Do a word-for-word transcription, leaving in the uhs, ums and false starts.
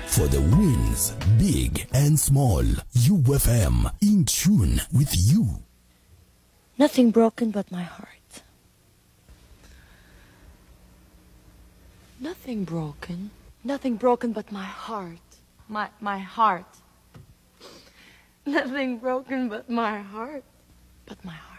for the wins, big and small. U F M, in tune with you. Nothing broken but my heart. Nothing broken. Nothing broken but my heart. My, my heart. Nothing broken but my heart. But my heart.